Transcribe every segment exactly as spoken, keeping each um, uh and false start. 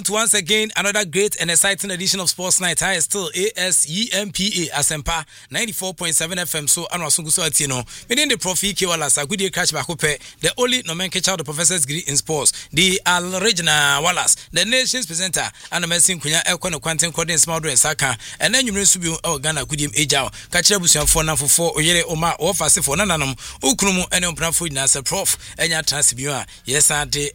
Once again, another great and exciting edition of Sports Night. I still A S E M P A Asempa ninety-four point seven F M. So, I'm also going to know. Within the Profi Kiwalas, a good year catch back up. The only nomenclature of the professor's degree in sports. The Al Regina Wallace, the nation's presenter, and the Messin Kunya Elkon, Quantum Coding Small and Saka, and then you may subdue our Ghana good him age out. Catch up with your phone for four or yere Oma or Fast for Nanam, Ukrumu, and Umprafu Nasa Prof, and your Transibua. Yes, I did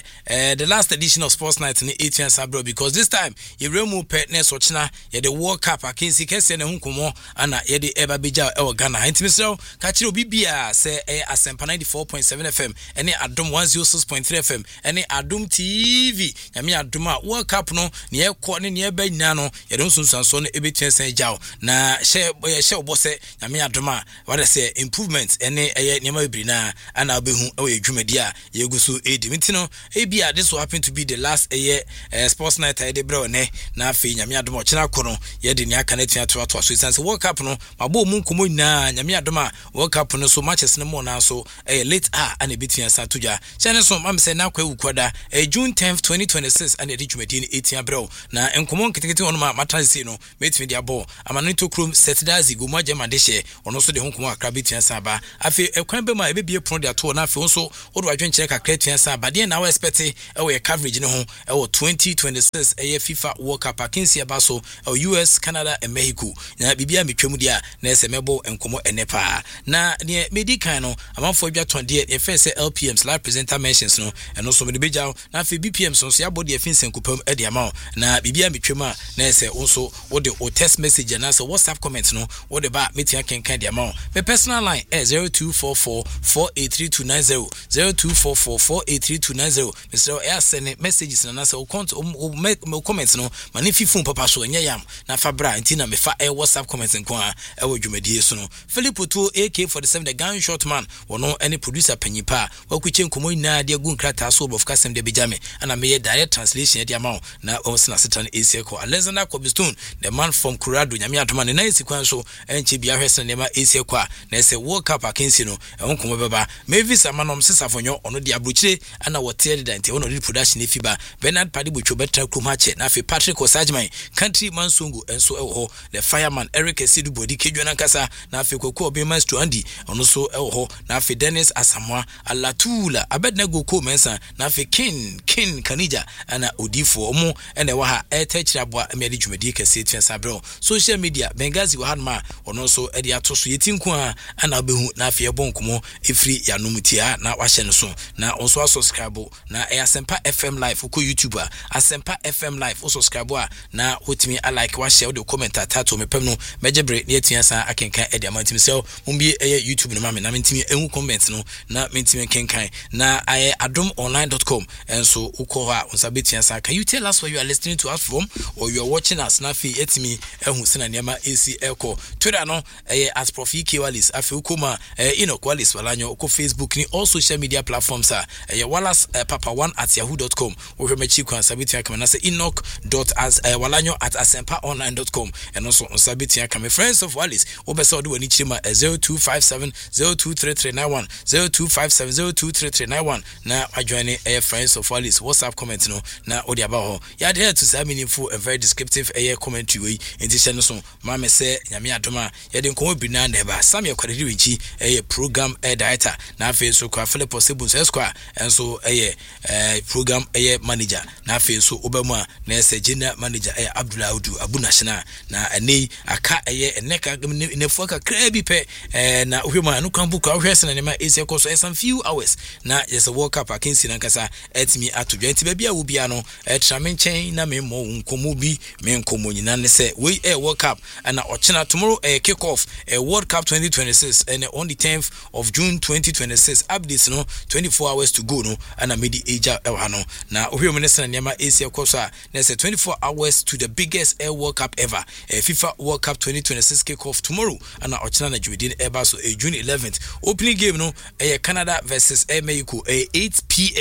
the last edition of Sports Night in the eighth. Sabro, because this time you remove petness or china, ye the World Cup, a Kinsey Kessin and Hunkumo, and ye the Eba Bija or Ghana. Intimaso, Kachiro Bibia, say a Asempa ninety-four point seven F M, and a Adum one oh six point three F M, and a Adum T V, Yamia Duma, World Cup no, near Quatin, near Bay Nano, you don't soon son, Ebitin Saint Jow, na share share bosse, Yamia Duma, what I say, improvements, and a Yama Brina, and I'll be who away Jumedia, Yegusu A Dimitino, Abia, this will happen to be the last a year. Uh, Sports Night I de bro ne na afi nyame adom ochena kono ye de nia kanetia to ato so sense World Cup no mabo mu nkomo na nyame adom a World Cup no so matches ne mo na so eh late ah and betia sa toja chane so mam se na kwa ukwada eh June tenth twenty twenty-six and edi dwumadi ne eighteen bro na nkomo nketekete ono ma matansi no metimi dia ball amano to krom setdazi goma jema de hye ono so de nkomo akra betia sa ba afi ekwan be ma ebebie pro de ato na afi so odo adwenkyere kakra tia sa ba de na we expect e we coverage ne ho e wo twenty twenty-six a FIFA World Cup akinsi abaso U S, Canada and Mexico. Na bibia metwemu dia na esemebo enkomo enepa. Na ne medical no amanfo adwa ton de e fe se L P Ms live presenter mentions no eno so me de beja na fe B P M so ya body e fin senkopam e de ama na bibia metwemu a na ese wonso wo de o text message na so WhatsApp comment no wo de ba metia kenkan de ama. Me personal line is zero two four four four eight three two nine zero zero two four four four eight three two nine zero. Mister Air send messages na so count me comments no mani fifun papa so nya yam na fabra ntina me fa e WhatsApp comments nko a e wo dwumadie so no Philip Otuo A K forty-seven the gun shot man wono any producer panyipa wakuche nkomo ina de gu nkrata so of kasem de bejame ana me direct translation de amount na onsina setan A ko Alexander Cobblestone the man from Colorado nyame atoma ne nice kwan so enche bia hwese ne ma A ko a na se World Cup akensi no e nkomo beba Mavis amanom sesafonyo ono de abrochire ana wote de dante ono de production e fiba Bernard Padibucho betra kumache na fe Patrick Osajman country mansungu enso ewo the fireman Eric Esidu Bodi kedwana nkasa na fe Koko Obema Strandi ono so ewo na fe Dennis Asamoah Alatula Abednego ko mensa na fe Kin Kin Kanija ana odifo omo ene wa ha etechirabwa emiade dwumadi kase tiansa bro social media Bengazi wa hanma ono so ede atoso yetinku a ana obehu na fe ebonkomo efri yanomtia na wahye no so na onso subscribe na Asempa F M live ko YouTube Asempa F M live o subscribe a na hotimi a like wa share o de comment tato mepem no mejebre na etua sa akenkan e de amantimi se mumbi e YouTube no ma me na mentimi ehu comment no na mentimi kenkan na I adom online dot com enso uko ha onsa betua sa. Can you tell us where you are listening to us from or you are watching us na fi etimi ehu sena niam A C Elko Twitter no eh as Profi Kiwalis afi ukoma eh ino Kwalis walanyo uko Facebook ni all social media platforms are eh Wallace eh, papa one at yahoo dot com o hwemechi kwan sabitia kama na se enoch dot as uh, walanyo at asempa online dot com and also on sabitia kama friends of Wallace obesa odo wani chima zero two five seven zero two three three nine one zero two five seven zero two three three nine one na ajoine eh friends of Wallace WhatsApp comment no na odi aba ho ya dey to say meaningful and very descriptive eh commentary we enti se no so ma me se nyame adoma ya dey nkomo bi na na ba sam yakwadiri winchi eh program eh director na afi so kwa Philip Osebun so square enso eh eh program eh manager na afi so obamu a na se general manager eh Abdullah Audu Abunashina na ene aka eh eneka nefu aka krabi pe eh na ohwema no kan buku ahwese na ne ma ese ko so some few hours na yes a World Cup akensi na nkasa etimi atodwa enti ba bia wo bia no eh tramenchen na me mo nkomo bi me nkomo nyina ne se we eh World Cup and ochina tomorrow eh kick off eh World Cup twenty twenty-six and on the tenth of June twenty twenty-six updates no twenty-four hours to go no and medi eja ewa no na ohwema ne se na ma ese ko so na se twenty-four hours to the biggest Air World Cup ever eh FIFA World Cup twenty twenty-six kick off tomorrow and ochina na Jumedin eba so eh June eleventh opening game no eh Canada versus eh Mexico eh eight p m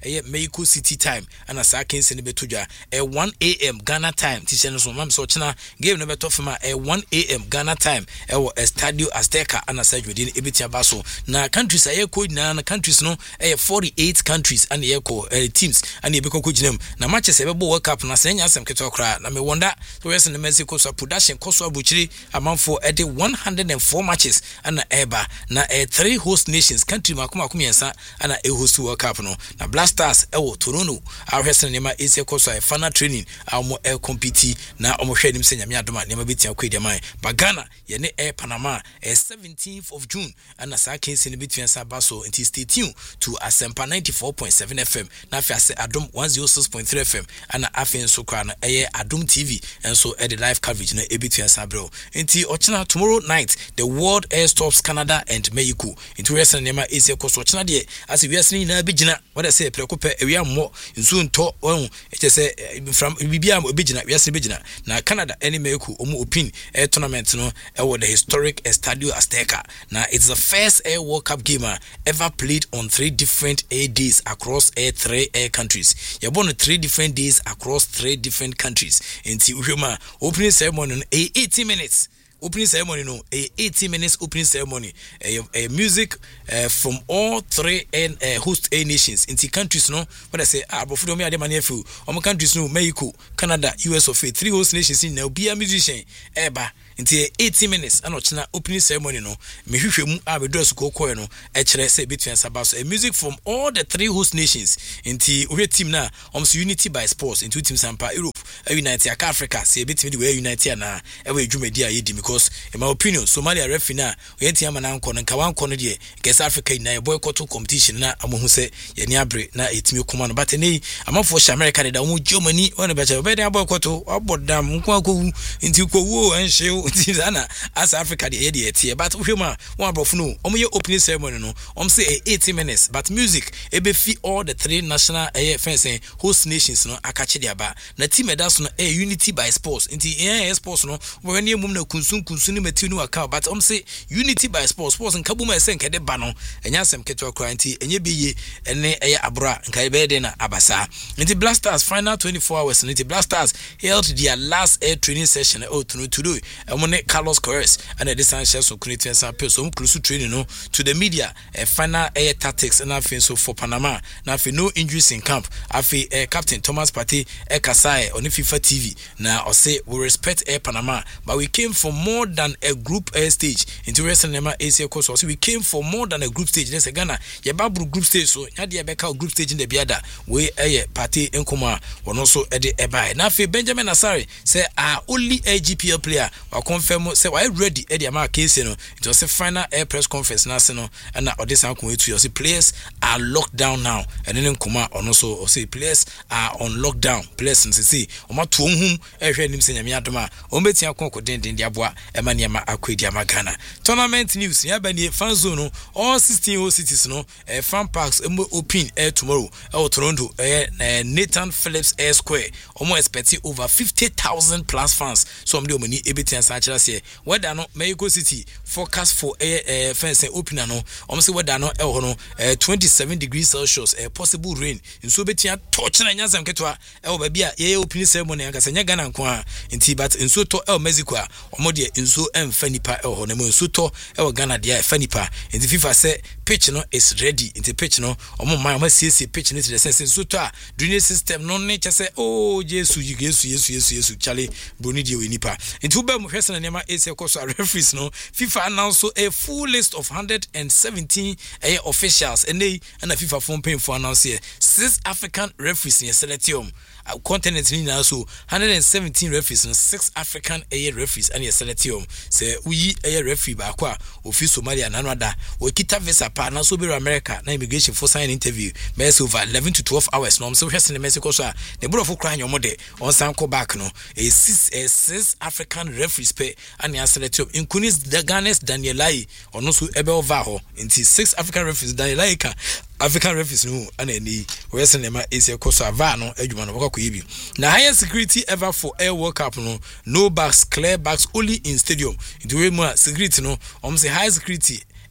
ɛyɛ Mexico City time ana saa kense ne betodwa ɛ one a m Ghana time ti hyɛ no so mam so chena game no beto fema ɛ one a m Ghana time ɛwɔ Estadio Azteca ana saa dwedi ne ebetia ba so na countries ayɛ ko nyina na countries no ɛyɛ forty-eight countries ana yɛ ko teams ana ebekɔ ko gyinam na matches ɛbɛbɔ World Cup na sɛ nya asɛm keto kra na me wonder so yes ne Mexico so production koso abuchiri amanfo ɛde one hundred four matches ana ɛba na ɛ three host nations country makoma komiensa ana ɛ host World Cup no na Blasters ɛwɔ Toronto ahwɛsɛ ne ma ese koso ɛ final training amo ɛ compete na ɔmo hwɛ nim sɛ nyame adoma ne ma betia ko edi man ba Ghana ye ne ɛ Panama ɛ seventeenth of June ana saa case ne betia sa ba so until stay tuned to Asempa ninety-four point seven F M na afia sɛ Adom one oh six point three F M ana afia nso kra na ɛyɛ Adom T V enso ɛ the live coverage na e betia sa bro until ochina tomorrow night the world air stops Canada and Mexico into western nema ese koso ochina de as we are na bigina what I say preko pe ewia mo nsu nto won eche se from bibia mo bigina we are bigina na Canada any Mexico omo opin air tournament no e the historic Estadio Azteca na it's the first air World Cup game ever played on three different air days across air three air countries you born three different days across three different countries into uhema opening ceremony no eighty minutes opening ceremony no a eighty minutes opening ceremony a, a music uh, from all three and uh, host a nations into countries no what I say ah but for me ade mania fu omo countries no Mexico Canada U S of A three host nations in now be a musician eba into eighty minutes and ochina opening ceremony no me hwehwe mu a be dress ko ko no e kire say between sabaso a music from all the three host nations into we team na omso unity by sports into team sampa Europe a unite Africa say between the way unite na e we dwumadi a yedi because in my opinion Somalia referee na we enti ama na nko no nka wan ko no de Guest Africa na boycott competition na amohu se ye ni abre na etimi kuma no but nei amafo sha America de da mu Germany won be cha be dey boycott obodam nko akowu enti ko wo enhye enti na as Africa de ye de etie but hwema won abrofo no omo ye opening ceremony no om say eighty minutes but music e be fi all the three national eh fencing host nations no akache de aba na team edas no eh unity by sports enti eh sports no we ne mum na kunsun kunsun ni meti no aka but om say unity by sports sports nkabuma esenke de ba no enya asem keto akra enti enye biye ene eye abra nka be de na abasa enti Blasters final twenty-four hours enti Blasters held their last air training session oh today emo ne Carlos Corres and the Sanchez so creating some person close training no to the media a final air tactics and afin so for Panama na afi no injuries in camp afi uh, Captain Thomas Partey e kasai on FIFA T V na o say we respect air Panama but we came for more than a group air stage into wrestling nema Asia course so we came for more than a group stage let's say Ghana ye babru group stage so nya de beka group stage in the biada we eh Partey enkoma won also e de e bai na afi Benjamin Asare say are only a G P L player wa confirm say we ready e de ama case no it was a final air press conference na se no na odesan ko etu you say players are locked down now and then nkoma on also say players are on lockdown players say say o ma to hum e hwe nim se nyame adoma o metia konko den den dia boa e ma niam akwedi ama Ghana tournament news ya ba ni fan zone no all sixteen host cities no e fan parks e open air tomorrow e Toronto e Nathan Phillips Air Square o mo expect over fifty thousand plus fans so am de o mani e betia sa kira se whether no Mexico City forecast for air uh, fence opener no om say whether no e ho no uh, twenty-seven degrees Celsius uh, possible rain nso betia touch na nyasam ketwa e wo ba bia ye opening ceremony anka sanya Ghana nko a nti but nso to e Mexico a omo de nso emfa nipa e ho na mo nso to e wo Ghana de emfa nipa nti FIFA say pitch no is ready nti pitch no omo man omo C C pitch no to the sense nso to a drainage system no ne che say oh Jesus Yesu Yesu Yesu Yesu chale broni de we nipa nti wo ba mo hwese na nema ese koso referees no FIFA announced a full list of one hundred seventeen uh, officials and they and the FIFA phone paying for announce here six African referees in selection uh, continent ni na so one hundred seventeen referees and six African uh, referees and selection say we a uh, referee ba kwa ofi Somalia na nada o kita visa pa na so be America na immigration for sign interview best over eleven to twelve hours no so hwese na Mexico so the board of kra nyom de on san ko back no a six a six African referees pay and selection including the Ghana's Daniel Lai ono so ebe over ho nti six African referees Daniel Lai ka African referees no ana ni we say nema ese koso ava no adwuma no bokako yibi na highest security ever for air World Cup no no bags clear bags only in stadium nti we mu security no om say high security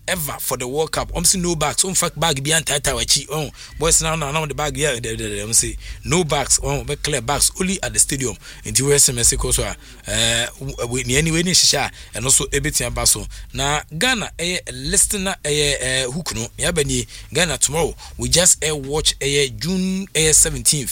ever for the World Cup. Um see no bags. Um fact bag be anti-tie wachi. Oh boys now now now the bag here. Um say no bags. Oh be clear bags only at the stadium. Into West Mexico so uh we anyway ni shisha and also ebetia baso. Na Ghana a listener a hook no. Yabani Ghana tomorrow. We just a watch a June a seventeenth.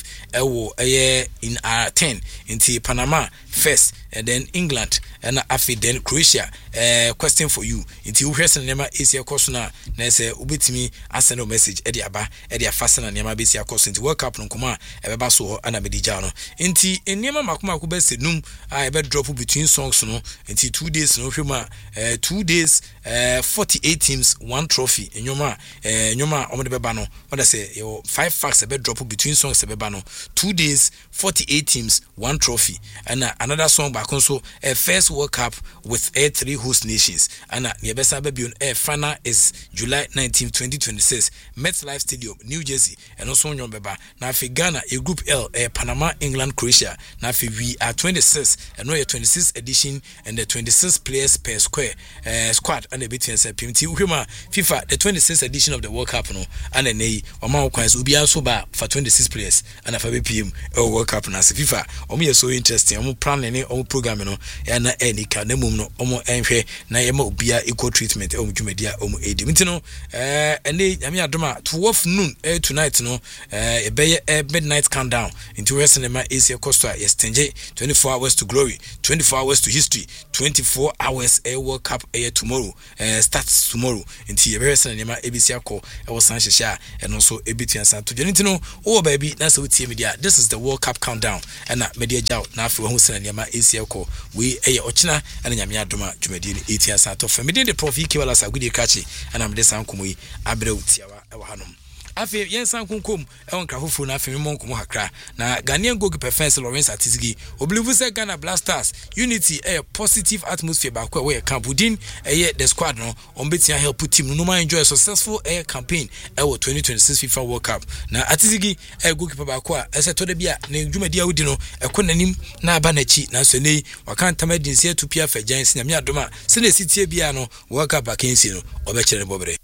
A in R ten into Panama first and then England and after then Croatia. Uh, question for you. Into West and Nema is your question now. Say ubitimi send a message. Eddie Aba, Eddie Fasten and Nema Bisia cost into work up no kuma Eba so and Abidijano. Inti in Nema Makuma Kubes num I bet drop between songs no into two days no huma uh, two days uh, forty-eight teams one trophy in Yoma uh Yoma Omo de Bebano. What I say your five facts a bet drop between songs a Bebano two days forty-eight teams one trophy and uh, another song back also a uh, first World Cup with a three host nations and uh, the best baby on air final is July nineteenth twenty twenty-six MetLife Stadium New Jersey and also on Beba now for Ghana a group L a uh, Panama England Croatia now for we are twenty-six and no twenty-sixth edition and the twenty-six players per square uh, squad and the between P M T FIFA the twenty-sixth edition of the World Cup no and then a amount coins will be also ba for twenty-six players and for P M World Cup na FIFA omo so interesting omo plan any omo program no ya na any ka na mum no omo enhwe na yema obia equal treatment omo dwumedia omo edi mti no eh ene nyame adoma twelve noon eh tonight no eh ebeye midnight countdown into West Cinema Asia Costa yesterday twenty-four hours to glory twenty-four hours to history twenty-four hours eh World Cup eh tomorrow eh starts tomorrow into West Cinema A B C call e was san hihia and also ebitua san to nti no oh baby na so tie media this is the World Cup countdown and na media jaw na afi ho Cinema Asia call we eh ochina and nyame adoma dwumadi ni etia san to family the prof Ike wala sagudi kachi and am de san komo yi abreu tiawa e wa hanom afi yensan kunkum e won krafofu na afi memon komo hakra na Ghanaian goalkeeper fence Lawrence Atizigi oblivu se Ghana Blasters unity a positive atmosphere back where camp within eh the squad no on betia help team no man enjoy a successful air campaign e wo twenty twenty-six FIFA World Cup na Atizigi e goalkeeper back a e se to de bia na dwumadi a wodi no e konanim na aba na chi na so nei wakan tamadin se to pia fa jansi na me adoma se na sitie bia no World Cup vacancy no obekere bobre.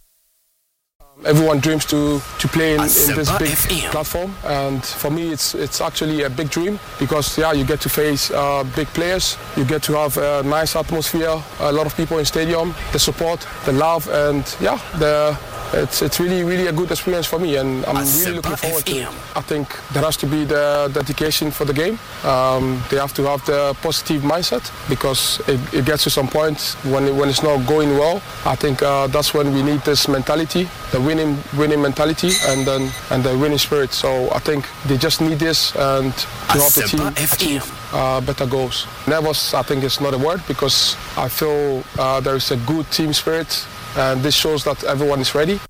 Everyone dreams to to play in, in this big platform, and for me it's it's actually a big dream because yeah, you get to face uh, big players, you get to have a nice atmosphere, a lot of people in stadium, the support, the love, and yeah, the it's it's really really a good experience for me, and I'm really looking forward to it. I think there has to be the dedication for the game. Um, they have to have the positive mindset because it, it gets to some point when it, when it's not going well. I think uh, that's when we need this mentality, the winning winning mentality, and then and the winning spirit. So I think they just need this and to help the team achieve uh, better goals. Nervous, I think, is not a word because I feel uh, there is a good team spirit. And this shows that everyone is ready.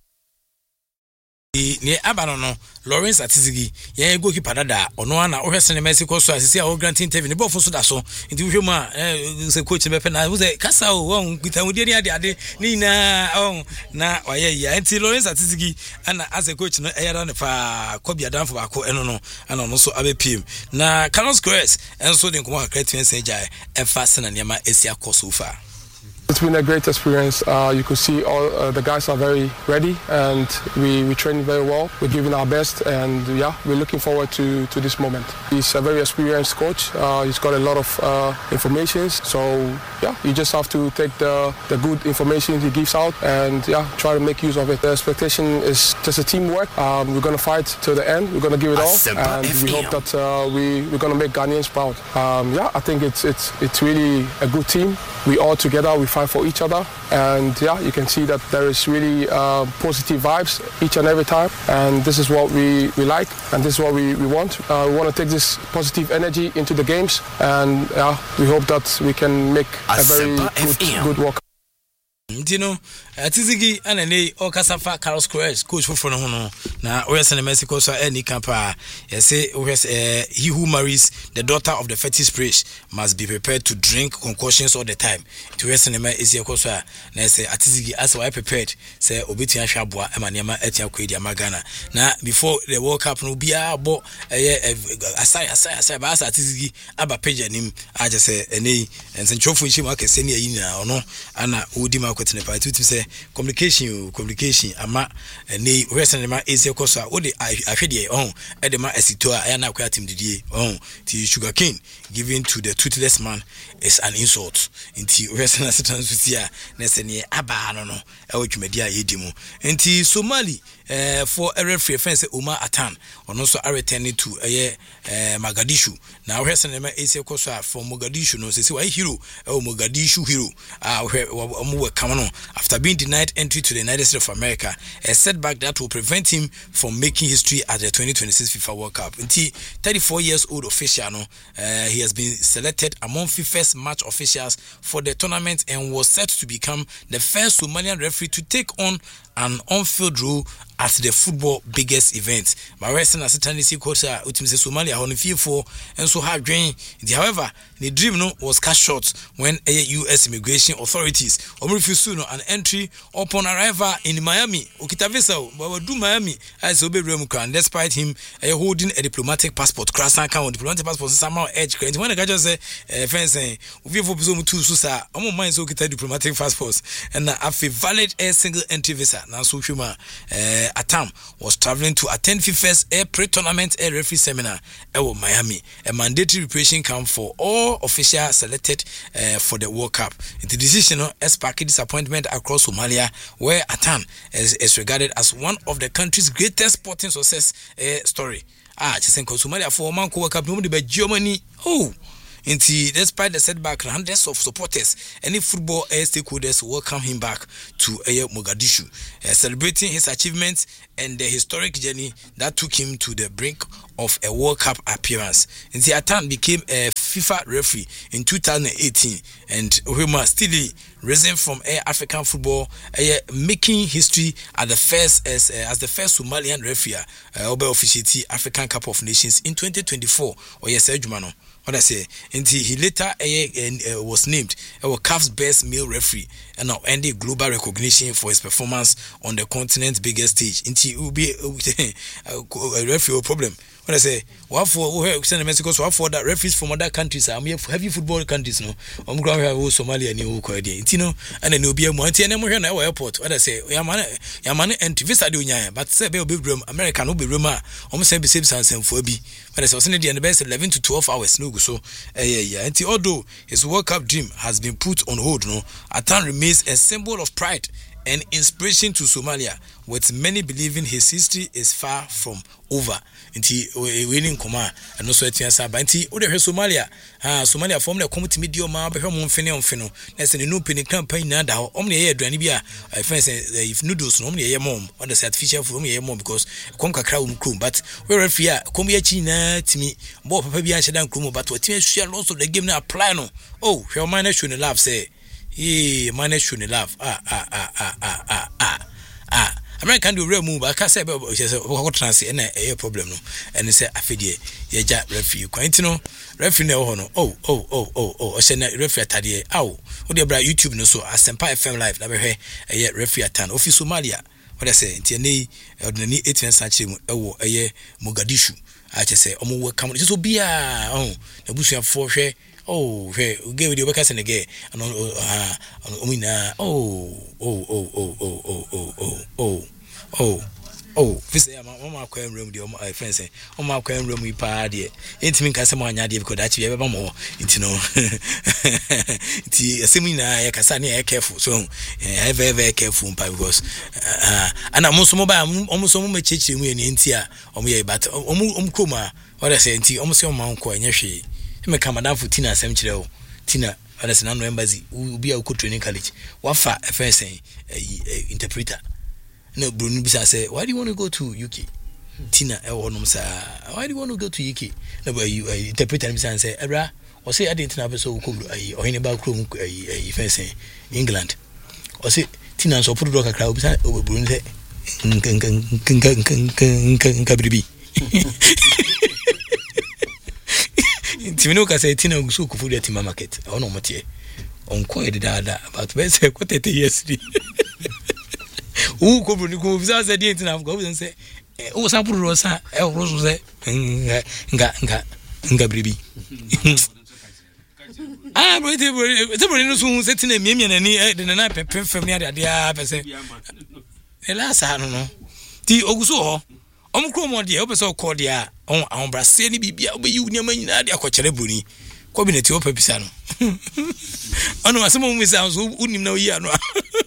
Ni abano no Lawrence Atizigi ye goalkeeper dada ono na o hwese ne Mexico so asisi a o grant interview ne bofo so da so nti hwe mu a se coach be pe na wo se kasa o won kita wodi ni ade ade ni na on na oye ya nti Lawrence Atizigi ana as a coach no eyada ne fa kobia danfo ba ko eno no ana no so abepiem na Carlos Queiroz enso de nkomo akra twense jai e fa se na niam Asia course so far. It's been a great experience. Uh, you could see all uh, the guys are very ready, and we we train very well. We're giving our best, and yeah, we're looking forward to to this moment. He's a very experienced coach. Uh, he's got a lot of uh, information, so yeah, you just have to take the the good information he gives out, and yeah, try to make use of it. The expectation is just a teamwork. Um, we're gonna fight till the end. We're gonna give it all, and we hope that uh, we we're gonna make Ghanaians proud. Um, yeah, I think it's it's it's really a good team. We all together, we fight for each other, and yeah, you can see that there is really uh, positive vibes each and every time, and this is what we, we like, and this is what we, we want. Uh, we want to take this positive energy into the games, and yeah, we hope that we can make a very good, good work. Ntino Atizigi anane o kasafa Carlos Queiroz coach for no no na o yesa na Mexico so any campa yese o eh he who marries the daughter of the fetish priest must be prepared to drink concoctions all the time. To yesa na Asia course na say Atizigi as why prepared say obetia hwaboa e ma niam atia kwedi amagana na before the World Cup no bia bo eh asai asai asai ba Atizigi aba page anim aje say ene ensenchofo nchi ma kese ne yi na ono ana odi ma akotene pa tutu say communication communication ama ne wrestling ma ese koso a wo de ahwede oh e de ma asito a ya na akwa team didie oh ti sugarcane given to the toothless man is an insult inti wrestling assistant sia na se ne aba no no e wo dwumadi a yedi mu inti Somali uh, for a referee fence Omar Atan ono so are returning to uh, uh, Mogadishu na wrestling ma ese koso a from Mogadishu no se se wa hero e uh, Mogadishu hero ah uh, omo we come no after being denied entry to the United States of America, a setback that will prevent him from making history at the twenty twenty-six FIFA World Cup. Until thirty-four years old official, no, uh, he has been selected among FIFA's match officials for the tournament and was set to become the first Somalian referee to take on an on-field role at the football biggest event. My wrestling assistant is coach utim say Somalia on fearful and so hard drain. However, the dream no was cut short when a U S immigration authorities refused no an entry upon arrival in Miami. Okita visa but do Miami as Obe Remukran despite him uh, holding a diplomatic passport. Krasan account diplomatic passport somehow edge when the guy just say uh, fence saying fearful person to susa omo mind so okita diplomatic passports and a uh, valid a single entry visa. Now so Shuma uh, Atam was traveling to attend FIFA's air pre-tournament air referee seminar at Miami. A mandatory preparation camp for all officials selected uh, for the World Cup. The decision has sparked disappointment across Somalia, where Atam is, is regarded as one of the country's greatest sporting success uh, story. Ah, just in Somalia for one World Cup, nobody but Germany. Oh. Indeed, despite the setback, hundreds of supporters, any football stakeholders welcome him back to uh, Mogadishu, uh, celebrating his achievements and the historic journey that took him to the brink of a World Cup appearance. Indeed, Atan became a FIFA referee in two thousand eighteen, and Ohima still risen from uh, African football, uh, making history as the first as, uh, as the first Somalian referee uh, over officiating African Cup of Nations in twenty twenty-four. Or yes, Jumano. What I say, until he later uh, uh, was named our uh, C A F's best male referee and now ended global recognition for his performance on the continent's biggest stage. Until he will be a referee problem. What I say, what for send a message because what for that referees from other countries are heavy football countries, no, I'm going to have Somalia and you coordinate, you know, and then you'll be a Monty and I'm here now airport. What I say, Yamana Yamana and visa do ya, but say be room American will be rumor almost every same sense and for B. But as I was in the best eleven to twelve hours, no so uh, yeah, yeah. And although his World Cup dream has been put on hold, no, Atan remains a symbol of pride and inspiration to Somalia, with many believing his history is far from over. Inti winning command and also at Yansa Banti, or the Somalia, ah, Somalia formed a committee media ma be home fino on fino. That's an new penny campaign nada, omni air dranibia. I fancy if noodles, normally a mom, on the artificial from a mom because Conca crown crew, but we're a fear, come here china to me, more maybe I should crew, but what you share lots of the game now plano. Oh, your miner shouldn't laugh, say. Yeah, man, shouldn't laugh. Ah, ah, ah, ah, ah, ah, ah, ah. American do real move. I can't say about what transit and a problem. No, and they say, I feel ye, ye jack referee. Quite no referee no honor. Oh, oh, oh, oh, oh, I send a referee at the ow. What they brought YouTube no so. I send F M live. Never hear a yet referee at Tan. Office Somalia. What I say, Tiene, ordinary eighteen century, oh, a year Mogadishu. I just say, oh, more come. Just be a oh, the bush have four share. Oh, hey, give you workers and again. And uh, uh, oh, oh, oh, oh, oh, oh, oh, oh, oh, oh, oh. This is my mama came room. The my friends say, "Oh, my came room we party." It means because someone had because actually ever more. It's no. It's a seminar. I can say careful. So I very very careful because uh, and I'm also mobile. Almost all my church in India. Oh yeah, but um um kuma. What I say, India. Almost all my uncle and she. Me come down for Tina Semchire o Tina others na no embassy will be a training college wafa a friend saying interpreter no Bruno bisa say why do you want to go to U K Tina e wonom sa why do you want to go to U K no but you interpreter bisa say ebra o say I didn't know so ko o hin ba krom e friend saying England o say Tina so put do kakra bisa o Bruno say nka bribi Timino ka say Tina gusu ku food at market. I want to on quite dada about best quite yesterday. Who could go without the didn't have go and say, oh, Sapu Rosa, El Rose, nga nga nga bribi. ah bro te bro te bro no so hu se tina miemia nani de na pepe fam ne ade a pese e la sa no no ti oguso ho omkro mo de o pese o call de a on on brase ni bibia obeyi ni amanyina de akokere broni ko bi ne ti o papisa no ono asemo mu sa so unim na oyi ano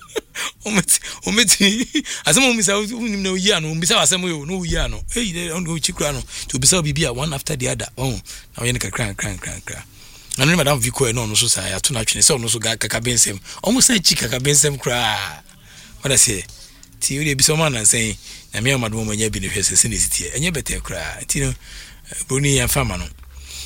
ometi ometi asemo mu sa unim na oyi ano mbisa asemo yo no oyi ano eh on go chikura no to bisa bibia one after the other oh na we ne kakran kran kran kran anu madam Vico no no so sa ya to na twene se ono so ga kaka bensem omo sa chi kaka bensem kra wada se ti we bi so man na say na me amado mo nya bi ne hwese se ne sitie enye bete kra ti no broni ya fama no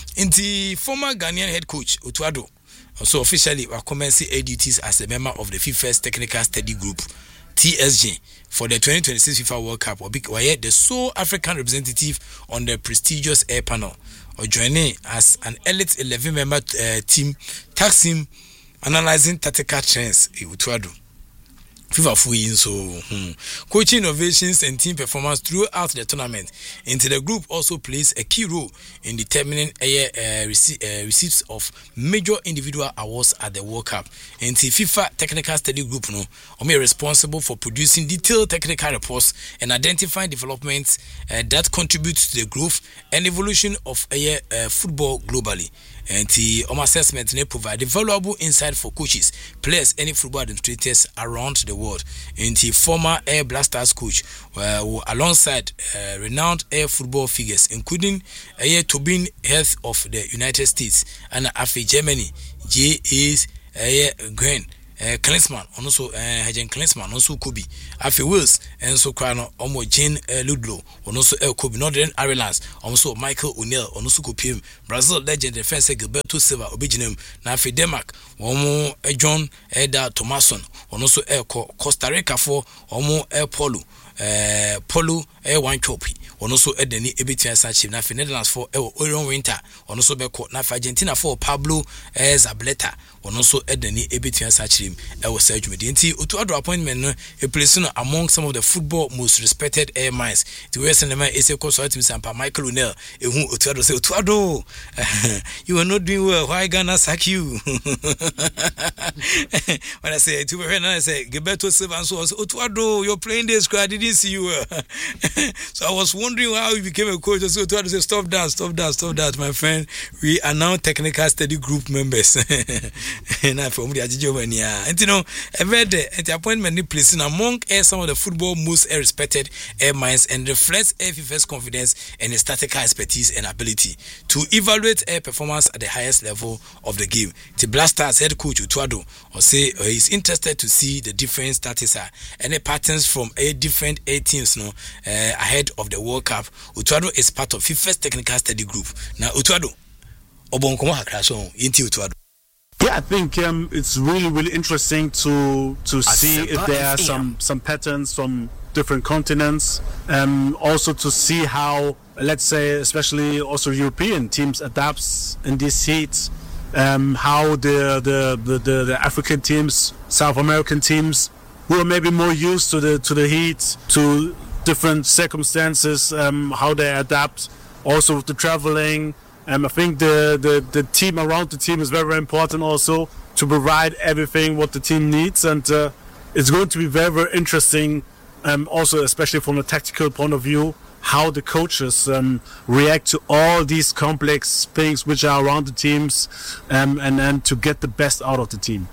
inti former Ghanaian head coach Otuado also officially will commence her duties as a member of the FIFA's Technical Study Group T S G for the twenty twenty-six FIFA World Cup or be the sole African representative on the prestigious air panel or joining as an elite eleven member uh, team taxing analyzing tactical trends Otuado FIFA fuyin so hmm. Coaching innovations and team performance throughout the tournament. Into the group also plays a key role in determining a uh, rece- uh, receipts of major individual awards at the World Cup. And the FIFA Technical Study Group no, are responsible for producing detailed technical reports and identifying developments uh, that contribute to the growth and evolution of uh, uh, football globally. And the um, assessment may provide valuable insight for coaches, players, and football administrators around the world. And the former Air Blasters coach, uh, who, alongside uh, renowned air football figures, including Air Tobin Health of the United States and A F I Germany, J. is Air Green. Uh, Klinsmann, also uh, Hajen Klinsmann, also Kobe, Afi Wills, and so Krano, Omo Jane uh, Ludlow, also El Kobe, Northern Ireland, also Michael O'Neill, also Kopim, Brazil legend defense Gilberto Silva, Obijinum, Nafi Denmark, Omo uh, John Eda Thomason, also El Costa Rica for Omo El Polo, uh, Polo El Wanchopi. Also Edeni Ebitia Sachi, Nafi Netherlands for El Orion Winter, also Beko, Nafi Argentina for Pablo Zabaleta, also Edeni Ebitia Sachi, El Sergio Medinti, Otuado appointment, a place among some of the football most respected air mines. The Western Lemon is a consortium Sampa Michael O'Neill, who Otuado say, Otuado, you are not doing well, why Ghana sack you? When I say to her, I say, Gilberto Silva, so Otuado, you're playing this, I didn't see you. So I was wondering how you became a coach. So I say, stop that, stop that, stop that, my friend. We are now technical study group members. And I from the Ajijomania. And you know, every day at the appointment placing among some of the football most respected air minds and reflects F I F's confidence and its tactical expertise and ability to evaluate air performance at the highest level of the game. The Blasters head coach Otuado or say uh, he's interested to see the different status are any patterns from a different air teams no uh, ahead of the World Cup. Otuado is part of FIFA's technical study group. Now Otuado obonkomo hakra so yenti Otuado. Yeah, I think um, it's really, really interesting to to see if there are some, some patterns from different continents. Um, also to see how, let's say, especially also European teams adapts in these heats. Um, how the the, the the the African teams, South American teams, who are maybe more used to the to the heat, to different circumstances, um, how they adapt. Also with the traveling. Um, I think the, the, the team around the team is very, very important also to provide everything what the team needs, and uh, it's going to be very, very interesting um, also especially from a tactical point of view how the coaches um, react to all these complex things which are around the teams um, and then to get the best out of the team.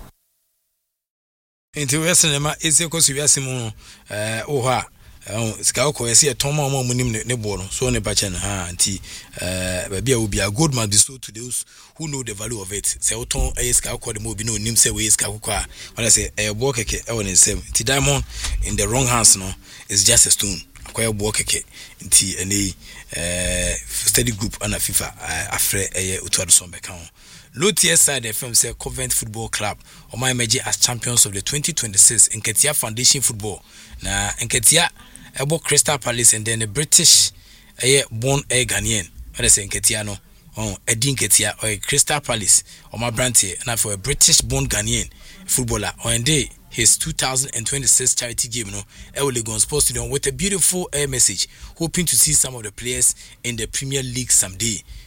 Into Western is a consideration uh oha Uh, ska ko yesi etoma omo munim ne bo no so ne bache na ha anti eh ba bia obi a gold man so to those who know the value of it say oton eh ska ko de mo bi no nim say we ska ko a wala say eh bo keke e won nsem ti diamond in the wrong hands no is just a stone akoya bo keke nti ene eh study group ana FIFA afre eh Otuado sombe kan low tier side F M say Covent Football Club o my emerge as champions of the twenty twenty-six Nketia Foundation Football na Nketia ebo Crystal Palace and then the British eh born a Ghanaian what say Nketia no oh Eddie Nketia or Crystal Palace or my brand here and for a British born Ghanaian footballer on day his two thousand twenty-six charity game no El Legon Sports Stadium with a beautiful air message hoping to see some of the players in the Premier League someday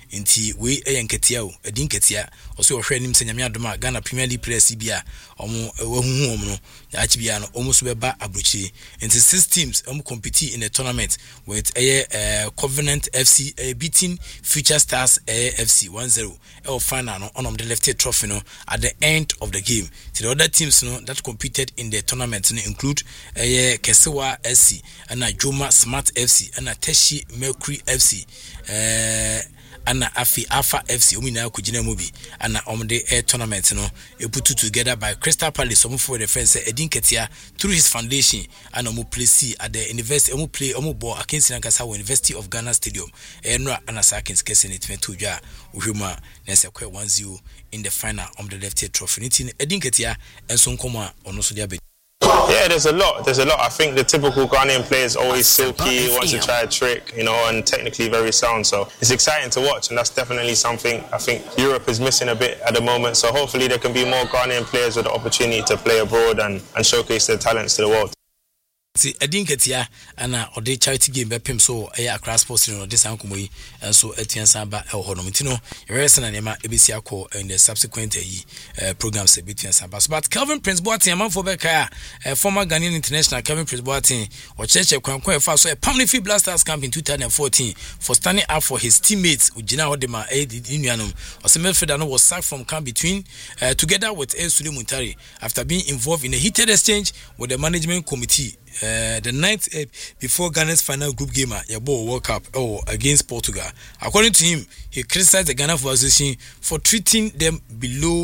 nti we e nketia o edi nketia oso ohwe anim se nyame adom a Ghana Premier League players bia omo wahuhu omo no achi bia no omo so beba abrochi nti six teams omo compete in a tournament with a uh, Covenant F C uh, beating Future Stars uh, F C one zero e o final no onom the left trophy no at the end of the game. So the other teams no that competed in the tournament no include uh, Kesewa F C and Joma Smart F C and Teshi Mercury F C uh, and Afi Alpha F C omina kujina mubi and om the air tournament no e put together by Crystal Palace omo for the fence Edin Ketia through his foundation and omo play C at the university omo play omo ball against Nankasa University of Ghana Stadium enra anasa against Kesen twenty-two ja uhuma na se kwe one zero in the final of the left trophy nitin Edin Ketia enso nkoma ono so dia. Yeah, there's a lot. There's a lot. I think the typical Ghanaian player is always silky, wants to try a trick, you know, and technically very sound. So it's exciting to watch, and that's definitely something I think Europe is missing a bit at the moment. So hopefully there can be more Ghanaian players with the opportunity to play abroad and, and showcase their talents to the world. See, Edin Ketia and a or the charity game bepim so a Accra Sports no this ankomoi and so Etienne Samba el honomitino Eresen and Emma Ebisia ko in the subsequent uh, programs Etienne Samba. But Kelvin Prince Boateng man for Beka uh, former Ghanaian international Kelvin Prince Boateng or Cheche Kwankwan fa so a Pamlifi Blasters camp in twenty fourteen for standing up for his teammates with Gina Odema Edinuanum. Osimhen Fedano was sacked from camp between uh, together with A. Sule Muntari after being involved in a heated exchange with the management committee. Uh, the night uh, before Ghana's final group game at Yabo World Cup oh, against Portugal. According to him, he criticized the Ghana Football Association for treating them below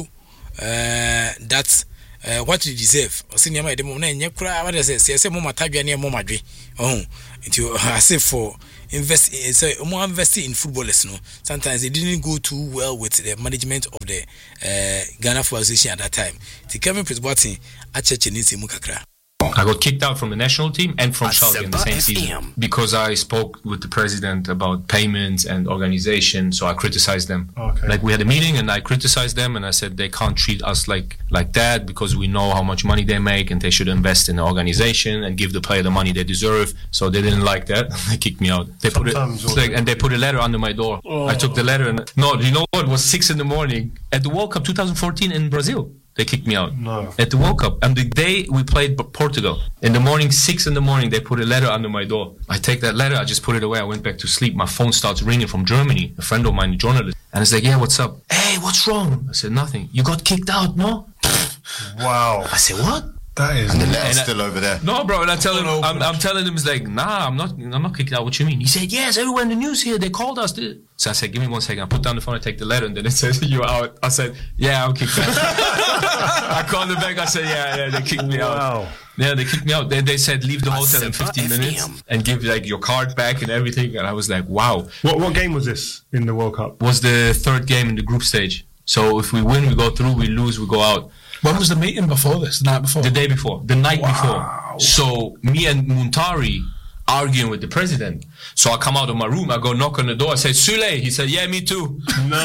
uh, that uh, what they deserve. Or senior my demo na nyekura what they say say mo matadwa na mo madwe. Oh, until I say for invest say mo invest in footballers no. Sometimes they didn't go too well with the management of the uh, Ghana Football Association at that time. The Kevin Prince Boateng a church ni se mu kakra. I got kicked out from the national team and from Schalke in the same season because I spoke with the president about payments and organization, so I criticized them. Okay. Like we had a meeting and I criticized them and I said they can't treat us like like that because we know how much money they make and they should invest in the organization and give the player the money they deserve. So they didn't like that. They kicked me out. They put it like, and they put a letter under my door. Oh. I took the letter and no, you know what? It was six in the morning at the World Cup twenty fourteen in Brazil. They kicked me out no. at the World Cup. And the day we played Portugal, in the morning, six in the morning, they put a letter under my door. I take that letter, I just put it away. I went back to sleep. My phone starts ringing from Germany. A friend of mine, a journalist. And it's like, yeah, what's up? Hey, what's wrong? I said, nothing. You got kicked out, no? Wow. I said, what? That is, and the letter's and still I, over there. No, bro. And I tell him, I'm, I'm telling him, he's like, nah, I'm not, I'm not kicked out. What you mean? He said, yes, everywhere in the news here, they called us. So I said, give me one second. I put down the phone, I take the letter, and then it says you're out. I said, yeah, I'm kicked out. I called them back. I said, yeah, yeah, they kicked me wow. out. Yeah, they kicked me out. They, they said leave the hotel in fifteen minutes and give like your card back and everything. And I was like, wow. What what game was this in the World Cup? Was the third game in the group stage. So if we win, we go through. We lose, we go out. When was the meeting before this? The night before? The day before. The night wow. before. So me and Muntari arguing with the president. So I come out of my room. I go knock on the door. I say, Sule. He said, yeah, me too. No.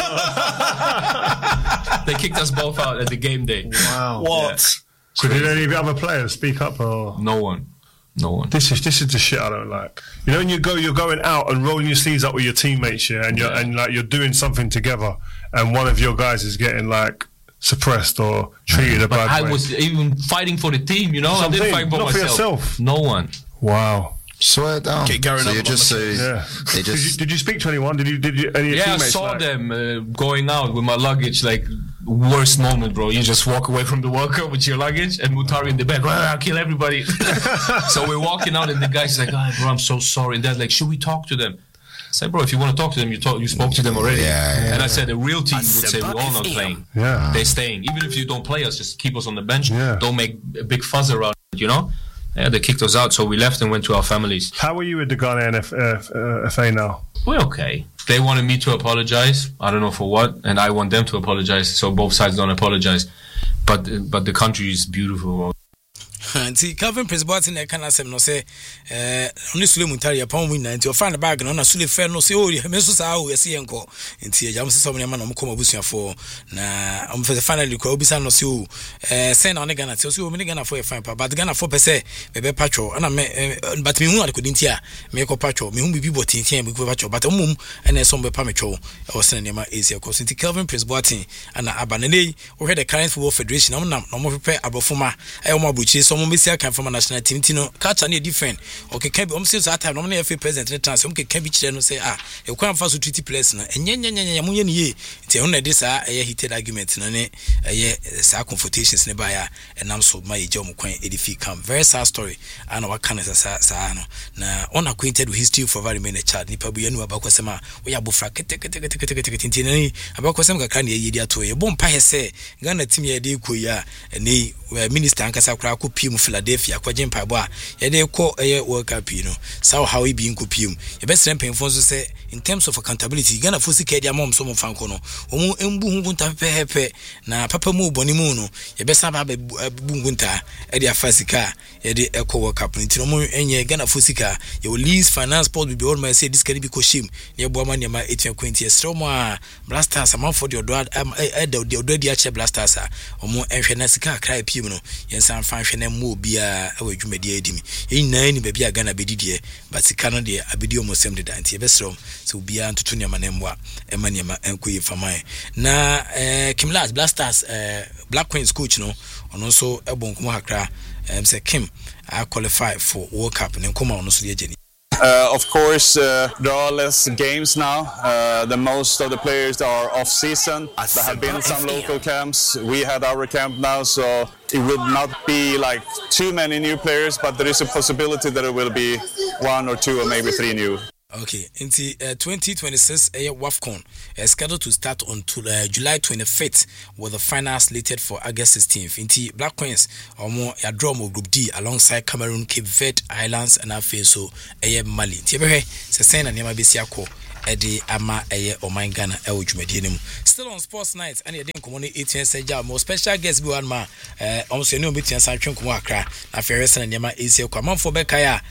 They kicked us both out at the game day. Wow. What? Yeah. So did any of the other players speak up or? No one. No one. This is this is the shit I don't like. You know when you go, you're going out and rolling your sleeves up with your teammates, yeah, and you're Yeah. and like you're doing something together, and one of your guys is getting like suppressed or treated a But bad I way. was even fighting for the team, you know. I didn't Something, fight for not for myself. yourself. No one. Wow. Swear it down. Okay, Gary, so you another just one. say Yeah. they Did you, just did you speak to anyone? Did you did you any of your Yeah, I teammates? saw like, them uh, going out with my luggage. Like worst moment, bro. You just walk away from the World Cup with your luggage and Muntari in the back. Well, I'll kill everybody. So we're walking out and the guy's like, "Oh, bro, I'm so sorry." And they're like, "Should we talk to them?" I said, "Bro, if you want to talk to them, you talk. You spoke to them already." Yeah, yeah, and I said, "A real team would say we're all not playing. Yeah. They're staying. Even if you don't play us, just keep us on the bench. Yeah. Don't make a big fuzz around it, you know." Yeah, they kicked us out, so we left and went to our families. How are you with the Ghanaian F, F, uh, F A now? We're okay. They wanted me to apologize. I don't know for what, and I want them to apologize. So both sides don't apologize. But but the country is beautiful. Nti Calvin Prince Boateng e kana sem no say eh oni Sule Muntari upon win nti o fan the bag no na Sule fair no say o me so sa o yesi enko nti e jam se so me ma no mo koma busuafo na am for finally ko obisa no say o eh say na on Ghana say o me Ghana for e fine pa but Ghana for per say be be patcho na me but me hu adko dinti a me ko patcho me hu bibi botintin me ko patcho but omum na so be pa me two e wo sene nema easy ko nti Calvin Prince Boateng ana abanene wo hwe the current football federation am na no mo prepare abofoma e wo mabuchi so mo besi aka from national team tino culture na different okay can be om say that time no na F A president na trans om ke can be chire no say ah e kwa mfa so treaty players na enye enye enye mo ye ne ye nti on na dey sa e heated argument no ne e sa confrontations ne ba ya enam so ma ye je om kwan edifi come very sad story and what can sa sa no na unacquainted with history for very many child nipa bu ye nu abakwasema we ya bofra kete kete kete kete kete nti ne abakwasema ka ne ye di ato ye bom pa he se Ghana team ye dey ko ya ne minister ankasa kra ko piem Philadelphia kwa jempa bo a ye dey ko eye World Cup no sao how e bi nko piem ye be srem penfo so say in terms of accountability Ghana fo sika dia mom so mo fanko no omu embu hungunta pepepe na papa mu boni mu no ye be saba bu hungunta e dia fasika ye dey eko World Cup nti no mo enye Ghana fo sika ye lease finance sport be all my say this can be ko shim ye bo ma nema eighteen twenty estro mo a Blasters am for the odo e the odo dia che Blasters a omu enhwe na sika kra piem no ye san fan hwe na mo bia e wadwumadi adimi ye nyina ni bia Ghana bedidie but sika no de abedi omo sem de danti ye be sro so bia ntoto ne manemwa e manema enkoyi famai na eh Kimlas Blasters eh Black Queens coach no ono so ebon komo hakra em say Kim I qualify for World Cup ne koma ono so de ageni. Uh, of course, uh, there are less games now. Uh, the most of the players are off season. There have been some local camps. We had our camp now, so it would not be like too many new players, but there is a possibility that it will be one or two or maybe three new. Okay, into uh, twenty twenty-six, uh, WAFCON is scheduled to start on to, uh, July twenty-fifth, with the final slated for August sixteenth. Into Black Queens, or more a draw more Group D alongside Cameroon, Cape Verde Islands, and Afeso, uh, Mali. Tibehe, Sesen and Yamabisiako. Eddie Ama Eye or my Ghana El Jumedianum. Still on Sports Nights, and you didn't communicate eighteen Saja. More special guest be one man. Uh, almost no meeting and Sanchon Kumaka. Na Ferris and Yama is here. Come on for Bekaya.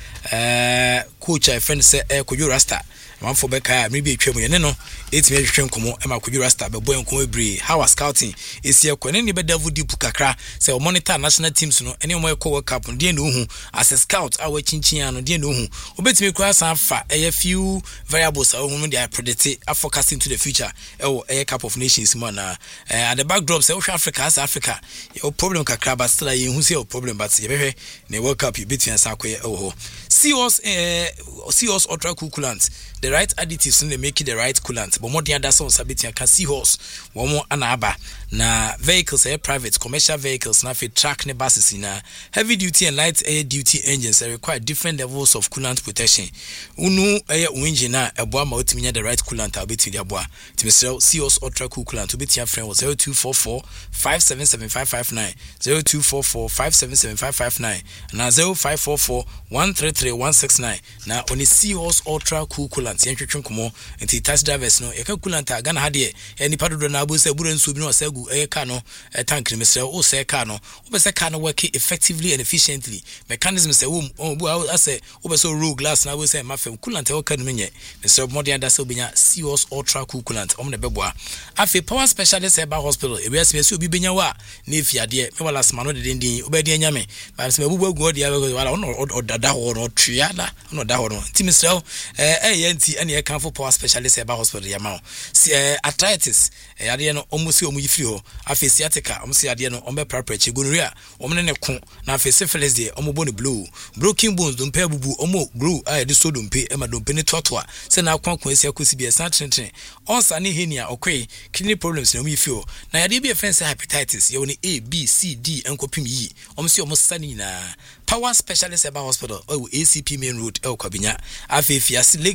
Uh, coach, a friend say, Eh, could you rasta? Man for Bekaya, maybe a tremor, you know. It's me, Trim Kumo, Emma, could you rasta? But boy, and Kumebri. How was scouting? Is here, when any better would do Pukakra, say, monitor national teams, no, anywhere co cup, and dear no who, as a scout, our Chinchian, dear no who, obey me cross and fat, a few variables. They are predicted are forecasting to the future. Oh, a Cup of Nations man. Uh, and the backdrop say Africa as Africa. Your problem kakra but still you who say your problem but you very ne World Cup you beat you and sakwe oh. See us uh see us ultra cool coolant. The right additives in the make it the right coolant. But more than that sounds a bit you can see horse one more anaba. Na vehicles air private commercial vehicles na fit track ne buses in a heavy duty and light air duty engines that require different levels of coolant protection. Unu air engine na eboa ma otiminya the right coolant a bit in the aboa. Timisel see us ultra cool coolant to bit your friend was zero two four four five seven seven five five nine zero two four four five seven seven five five nine na zero five four four one three three one six nine na oni see us ultra cool coolant yen twetwe komo enti taxi drivers no e ka coolant a Ghana ha de e nipa dodo na abu se buru nsu bi no se e car no e tank ni mesre o se car no o be se car no work effectively and efficiently mechanism say wo bu ase o be so roll glass na we say mafem coolant e o kan menye mesre modern da se obenya C O S ultra cool coolant o me beboa afi power specialist eba hospital e be ase se obi benya wa na efiade me wala sma no de den o be de nya me ba se bubu agu odi wala o dada ho no triada no da ho no ti mesre eh eh yenti ane e kan for power specialist eba hospital ya ma si arthritis e ade no omusi omu yifiri ho afi sciatica omusi ade no ombe prepare gonorrhea omne ne ko na afi syphilis de omobo ne blue broken bones do mpa bubu omo glue a de so do mpe e ma do mpe ne totoa se na akwan kon esi akosi bi esa trentren onsa ne henia okwe kidney problems na omu yifiri ho na yade bi offense hepatitis ye woni A B C D enkopim yi omusi omusani na power specialist eba hospital o A C P main road e kwabinya afi fiasi lake busum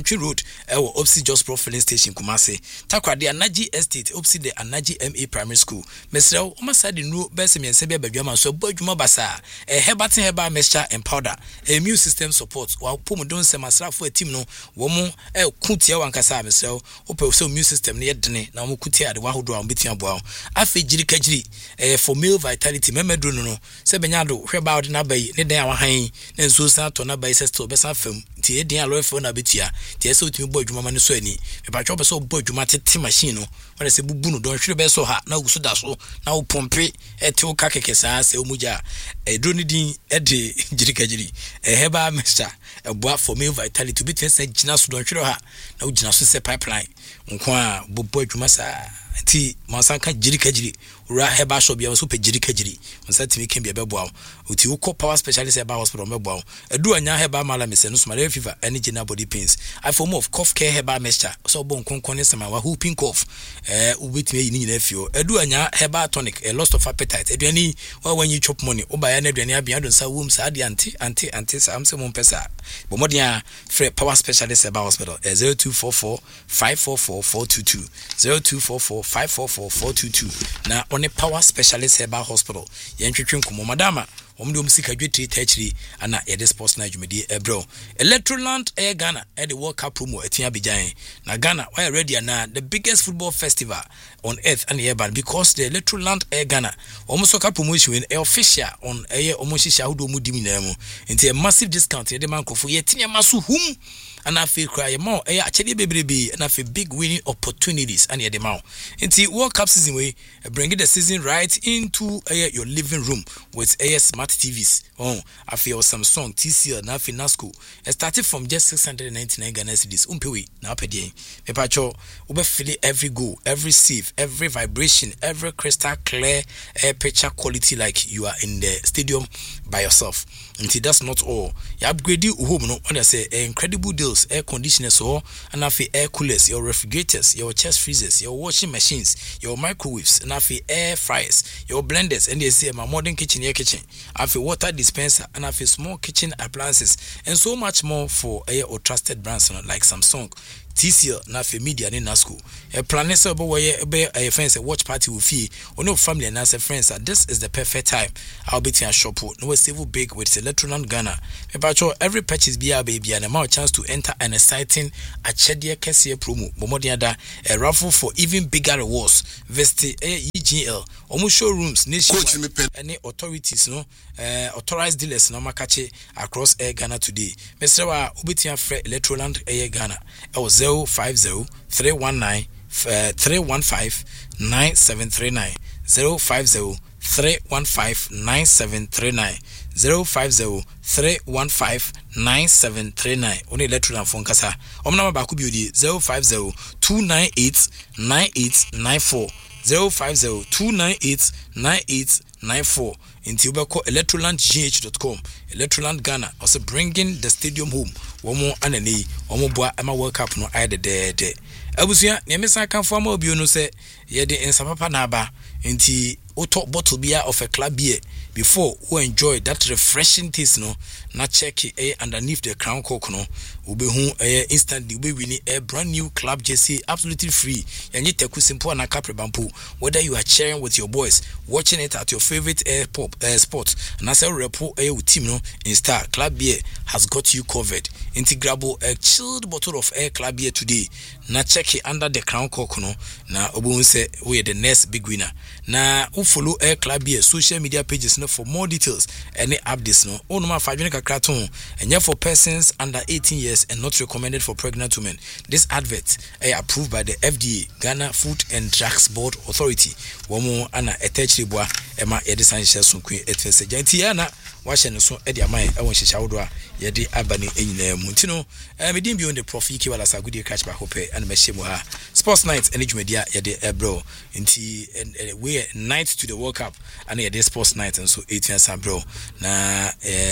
Asantwe Road ewo opposite Just Pro filling station Kumase Takrade Anaji Estate opposite the Anaji M A Primary School mesrew o masade nu bese miense bia badwama so badwuma basa e herbati herba mixture and powder immune system support wa pomodon semasrafo team no wo mo e kutia wankasa mesrew o pe so immune system ne yedene na wo kutia de wa hodo a betia boa afi jiri kajiri eh for male vitality memedro no no se benyado hweba ode na bayi ne den awahan ne nso sa to na bayi se still besa fam ti edin alo efo na betia ti ese otimi bo adwuma ma ne so ani me pa twa be so bo adwuma tete machine no wona se bubu no don hwere be so ha na guso da so na wo pompe ete wo ka keke sa se omuja edro ni din ede jiri kajiri eh heba mixture eboa for male vitality bi ten se gina so don hwere ha na wo gina so se pipeline nko a bobo adwuma sa ti mansanka jiri kajiri ura heba shop ya so pe jiri kajiri onsa timi ken bia beboa uti wo power specialist heba hospital meboa edu anya heba mala mese no smale fever any general body pains I form of cough care heba mixture so bon konkon sama wa whooping cough eh ubetimi yi nyina fio edu anya heba tonic a loss of appetite eduani wa when you chop money oba ya na eduani abia don sa wom sa de anti anti anti sa amse mo pesa bo modia free power specialist heba hospital zero two four four five four four four two two zero two four four five four four four two two na on a power specialist heba hospital yentwetwe nkomo madama omde omsika dwetri tachiri ana yede sports na dwumedi ebro Electroland Air Ghana at the World Cup promo etia bijan na Ghana why ready na the biggest football festival on earth and urban because the Electroland Air Ghana almost cup promotion in official on air almost sha hudo mu dimi na mu nti a massive discount yede man kofo yetinya maso hum and I feel cry more eh actually baby and I feel big winning opportunities and the mouth. Into World Cup season we bring the season right into uh, your living room with A S smart T Vs. Oh, I feel Samsung, T C L, na Finasco. It started from just six hundred ninety-nine Ghana cedis. Umpewe na pedi. Me pacho ube feel every go, every save, every vibration, every crystal clear air picture quality like you are in the stadium by yourself. Until that's not all. You upgrade your home no when I say incredible deals, air conditioners or and afi air coolers, your refrigerators, your chest freezers, your washing machines, your microwaves, and afi air fryers, your blenders, and they say my modern kitchen air kitchen, afi water dispenser, and afi small kitchen appliances, and so much more for air or trusted brands like Samsung, T C L, na fe media ni Nasco. A planet so boy be a friends a watch party with fee or no family and as a friends. This is the perfect time. I'll be in a shop. No save big with Electroland Ghana. Me every purchase be a baby and a more chance to enter an exciting a Chedia Cassia promo. Bomodiada a raffle for even bigger rewards. Vesti E G L. Almost showrooms nationwide. Any authorities no uh, authorized dealers no makache across Air Ghana today. Mister Wa Ubitia Fre Electroland Air Ghana. I was zero five zero three one nine three one five nine seven three nine zero five zero three one five nine seven three nine zero five zero three one five nine seven three nine. Only Electroland phone kasa. Omnama baku biodi zero five zero two nine eight nine eight nine four zero five zero two nine eight nine eight nine four. Into Ubako electroland g h dot com. Electroland Ghana also bringing the stadium home. One more anani, one more boy, Emma World Cup no either there. Abusia, Nemesa can form a no say, ye de in Sapapa Naba, into auto bottle beer of a club beer before who enjoy that refreshing taste no, not check it underneath the crown coke no, ube who instantly we winning a brand new club jersey absolutely free. And you take simple and a capri bamboo, whether you are cheering with your boys, watching it at your favorite air pop uh, spot, and as a repo air team no in star club beer has got you covered. Integrable a chilled bottle of air club beer today. Na check it under the crown coke no, na obu say we are the next big winner. Na u follow air club beer social media pages no for more details. Any updates no. Oh no ma five kraton and for persons under eighteen years and not recommended for pregnant women. This advert is approved by the F D A, Ghana Food and Drugs Board Authority. Womo ana etechri boa ema yede sanhye sonkwe etfese jantiana wahye no so ede amai ewon hyehyɛ wodo a yede abane enyina mu ntino eh medim bi on the profiki wala sagudi catch back hope and mehye mu ha sports night ene dwumadia yede ebro nti we night to the World Cup and yede sports night and so eighteen sabro na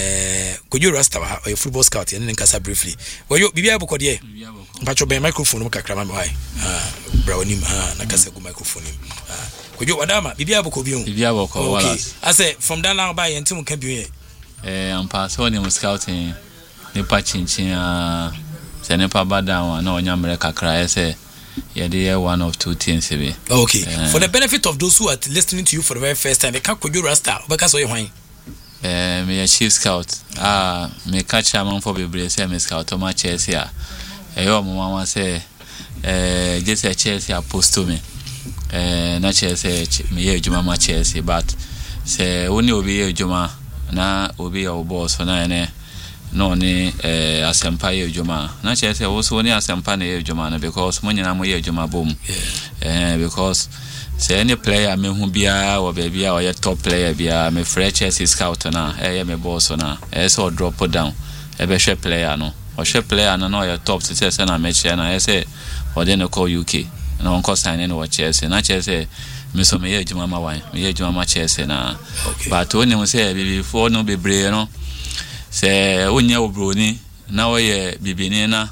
eh kojo rasta wa a football scout ene nkasa briefly wayo bibia bokode mpacho ben microphone mu kakra ma mai ah brownim ha na kasa ku microphone ah kojo wadama bibia bokobi on bibia boko wala I say from down now by yentim kan bi eh ampa so ne scouting ne pa chinchin ah se ne pa bada na onya mre kakra ese ye dey one of two things be. Okay. Uh, for the benefit of those who are listening to you for the very first time, they can Kojo Rasta because of why? Eh, me a chief scout. Ah, me catch am for bebre say me scout to my Chelsea. Eh, yo mama say eh just a Chelsea post to me. Eh, na Chelsea me ye juma ma Chelsea, but say only obi ye juma na obi your boss for na ene no ni eh asempa ye juma. Na Chelsea also ni asempa na ye juma na because mo nyina mo ye juma bom. Eh, because say any player me hu bia or baby or your top player bia me fresh Chelsea scout na eh me boss na eh so drop down e be share player no or share player no no your top to say na match na eh say or then call U K na on call sign no Chelsea na Chelsea me so me ye juma ma wan me ye juma ma Chelsea na but when you say before no be bre no say onya obroni na wo ye bibini na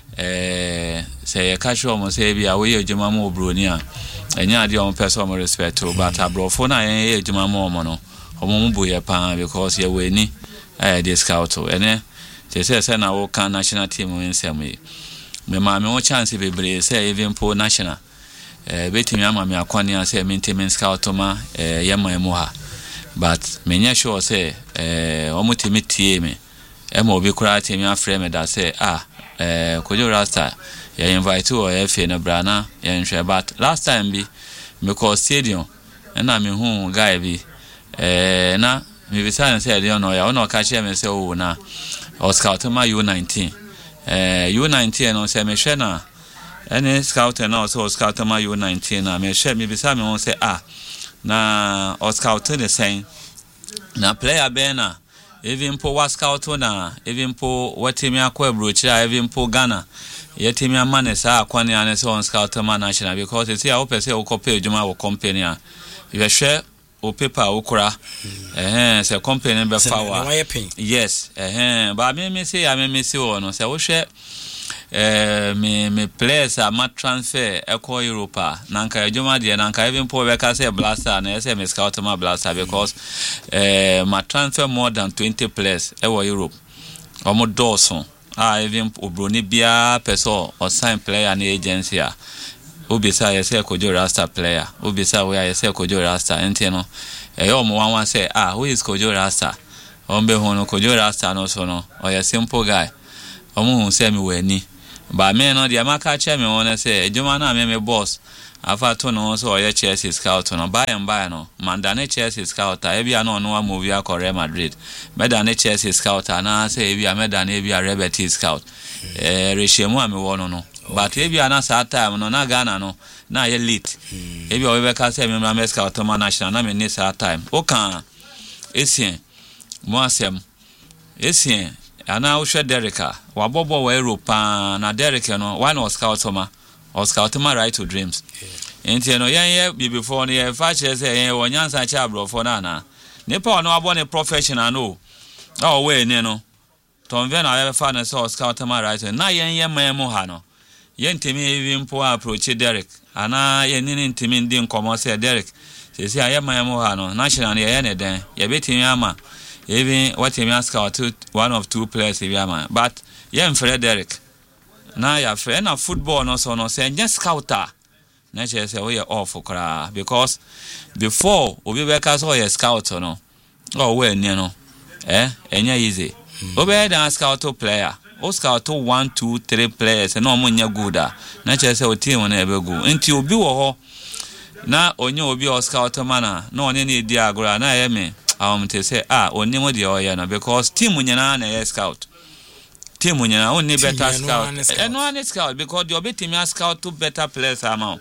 eh say you catch o mo say bia wo ye juma ma obroni a enya ade on person mo respect to but abrofo na yen e djuma mo mo no omo mo boye pa because ye we ni eh dey scout ene te say say na wo kan national team win sem me ma me wo chance be bre say even po national eh betimi ama me akwani say maintain scout ma eh yema emu ha but me nya sure say eh omo timi tie me e ma obi kura timi afre me da say ah eh Kojo Rasta ya invite to F A na brana ya nhwe but last time bi me call stadium na me hu guy bi eh na me bi say say dey no ya no ka che me say o na Scout ma U nineteen eh U nineteen no say me hwe na any scout na so Scout ma U nineteen na me hwe me bi say me won say ah na Scout the same na player be na even po wa scout na even po watimi akwa brochira even po Ghana yetimi amane sa akwani ane so on scout man national because it's here open say o copy ejuma wo company a you share o paper okura eh say company be power yes eh ba me me say me me say o no say wo share eh me me players a ma transfer eko Europa nanka ejuma de nanka even po be ka say blaster na say me scout ma blaster because eh ma transfer more than twenty players e wo Europe omo dawson ah even obroni bia person or sign player na agency a obisa ye say Kojo Rasta player obisa we ye say Kojo Rasta enti no e yo mo wan say ah who is Kojo Rasta ombe hono Kojo Rasta no so no or a simple guy omo hu say me we ni ba me no dia maka che me won say ejuma na me me boss afa to no so ye Chelsea scout no buy and buy no mandane Chelsea scout e bia no no move ya Real Madrid medane Chelsea scout na say e bia medane e bia Red Betis scout eh reshemu ame wono no but e bia na sa time no na Ghana no na ye late e bia we be ka say me me scout ma national na me ni sa time o kan esien mo asem esien ana wo hwe Dereka wa bobo wa Europe na Dereka no one was scout ma or scout ma right to dreams enti no yen ye bi before no ye fa che say yen wonyansa che abrofo na na nipa no abo ne professional no oh we ni no ton ve na ye fa na so scout ma right na yen ye man mu ha no yen timi even po approach Derek ana yen ni ntimi ndi nkomo say Derek say say ye man mu ha no national ye ye ne den ye betimi ama even what him scout one of two players if ama but yen Fred Derek na ya friend na football no so no say just scouter na che say we off kra because before obi be ka so ye scout no oh we ni no eh enya easy obi dan scout player o scout one two three players no mo nya good na che say o team na e be go enti obi wo ho na onye obi o scout mana na oni na edi agora na ye me um te say ah oni mo de o ye na because team nyina na ye scout team nyina only better scout and one scout because you be team scout to better players amount